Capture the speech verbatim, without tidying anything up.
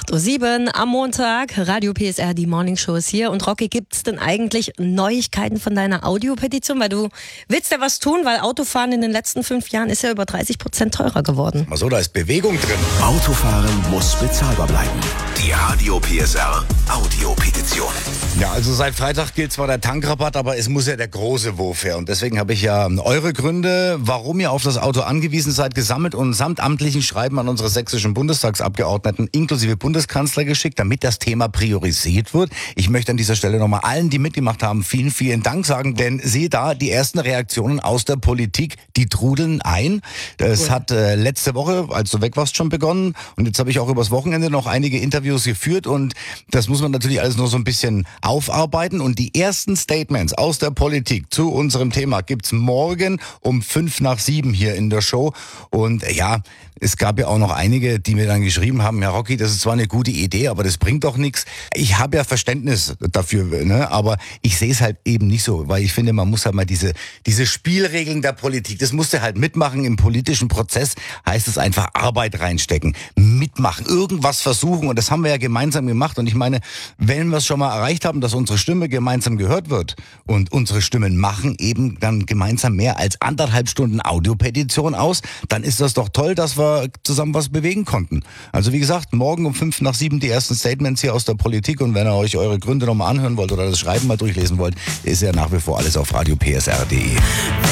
acht Uhr sieben am Montag, Radio P S R, die Morning Show ist hier. Und Rocky, gibt es denn eigentlich Neuigkeiten von deiner Audiopetition? Weil du willst ja was tun, weil Autofahren in den letzten fünf Jahren ist ja über dreißig Prozent teurer geworden. Ach so, da ist Bewegung drin. Autofahren muss bezahlbar bleiben. Die Radio P S R Audiopetition. Ja, also seit Freitag gilt zwar der Tankrabatt, aber es muss ja der große Wurf her. Und deswegen habe ich ja eure Gründe, warum ihr auf das Auto angewiesen seid, gesammelt und samt amtlichen Schreiben an unsere sächsischen Bundestagsabgeordneten inklusive Bundeskanzler geschickt, damit das Thema priorisiert wird. Ich möchte an dieser Stelle nochmal allen, die mitgemacht haben, vielen, vielen Dank sagen, denn siehe da, die ersten Reaktionen aus der Politik, die trudeln ein. Es hat äh, letzte Woche, als du weg warst, schon begonnen und jetzt habe ich auch übers Wochenende noch einige Interviews geführt und das muss man natürlich alles nur so ein bisschen aufarbeiten und die ersten Statements aus der Politik zu unserem Thema gibt's morgen um fünf nach sieben hier in der Show und ja, es gab ja auch noch einige, die mir dann geschrieben haben, ja Rocky, das ist zwar eine gute Idee, aber das bringt doch nichts. Ich habe ja Verständnis dafür, ne? Aber ich sehe es halt eben nicht so, weil ich finde, man muss halt mal diese diese Spielregeln der Politik, das musst du halt mitmachen im politischen Prozess, heißt es einfach Arbeit reinstecken, mitmachen, irgendwas versuchen und das haben wir ja gemeinsam gemacht und ich meine, wenn wir es schon mal erreicht haben, dass unsere Stimme gemeinsam gehört wird und unsere Stimmen machen eben dann gemeinsam mehr als anderthalb Stunden Audiopetition aus, dann ist das doch toll, dass wir zusammen was bewegen konnten. Also wie gesagt, morgen um fünf nach sieben die ersten Statements hier aus der Politik und wenn ihr euch eure Gründe nochmal anhören wollt oder das Schreiben mal durchlesen wollt, ist ja nach wie vor alles auf radio p s r punkt d e.